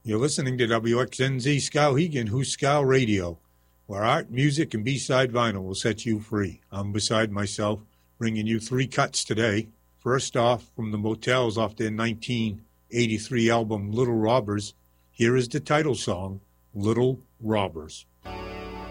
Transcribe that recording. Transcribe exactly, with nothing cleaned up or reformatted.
You're listening to W X N Z Skowhegan, Huskow Radio, where art, music, and B-side vinyl will set you free. I'm beside myself, bringing you three cuts today. First off, from the Motels off their nineteen eighty-three album Little Robbers, here is the title song, Little Robbers.